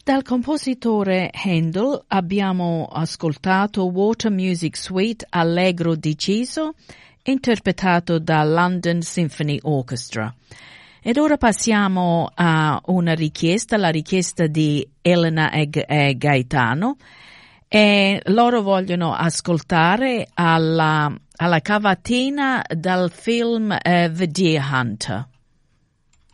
Dal compositore Handel abbiamo ascoltato Water Music Suite Allegro deciso, interpretato da London Symphony Orchestra. Ed ora passiamo a una richiesta, la richiesta di Elena e Gaetano, e loro vogliono ascoltare alla cavatina dal film The Deer Hunter.